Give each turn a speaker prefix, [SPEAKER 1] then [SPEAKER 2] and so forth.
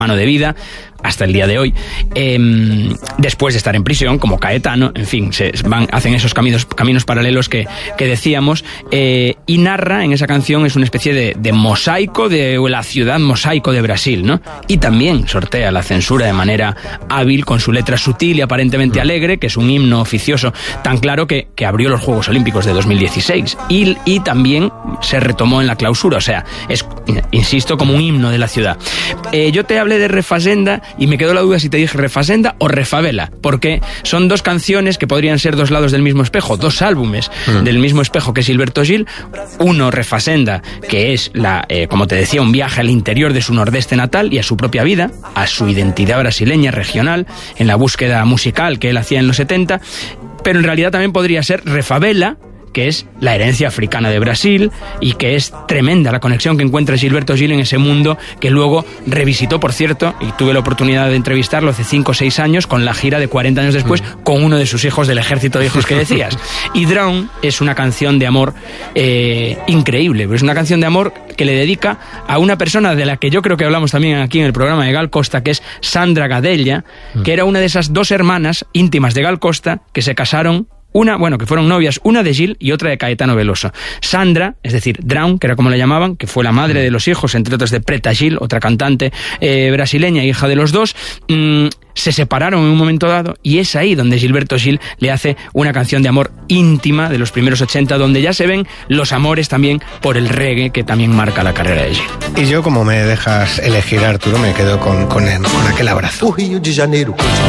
[SPEAKER 1] mano de vida hasta el día de hoy, después de estar en prisión como Caetano, en fin, hacen esos caminos paralelos que decíamos, y narra en esa canción, es una especie de mosaico de la ciudad mosaico de Brasil, ¿no? Y también sortea la censura de manera hábil con su letra sutil y aparentemente alegre, que es un himno oficioso tan claro que abrió los Juegos Olímpicos de 2016 y también se retomó en la clausura, o sea, es, insisto, como un himno de la ciudad. Yo te hablé de Refazenda y me quedó la duda si te dije Refazenda o Refavela, porque son dos canciones que podrían ser dos lados del mismo espejo, dos álbumes del mismo espejo que Gilberto Gil. Uno, Refazenda, que es, como te decía, un viaje al interior de su nordeste natal y a su propia vida, a su identidad brasileña regional, en la búsqueda musical que él hacía en los 70, pero en realidad también podría ser Refavela, que es la herencia africana de Brasil y que es tremenda la conexión que encuentra Gilberto Gil en ese mundo que luego revisitó, por cierto, y tuve la oportunidad de entrevistarlo hace 5 o 6 años con la gira de 40 años después con uno de sus hijos del ejército de hijos que decías. Y Drown es una canción de amor increíble, es una canción de amor que le dedica a una persona de la que yo creo que hablamos también aquí en el programa de Gal Costa, que es Sandra Gadella, que era una de esas dos hermanas íntimas de Gal Costa que se casaron, que fueron novias, una de Gil y otra de Caetano Veloso. Sandra, es decir, Drown, que era como la llamaban, que fue la madre de los hijos, entre otros, de Preta Gil, otra cantante brasileña, hija de los dos, se separaron en un momento dado y es ahí donde Gilberto Gil le hace una canción de amor íntima de los primeros 80, donde ya se ven los amores también por el reggae, que también marca la carrera de Gil.
[SPEAKER 2] Y yo, como me dejas elegir, Arturo, me quedo con aquel abrazo.
[SPEAKER 3] O Rio de Janeiro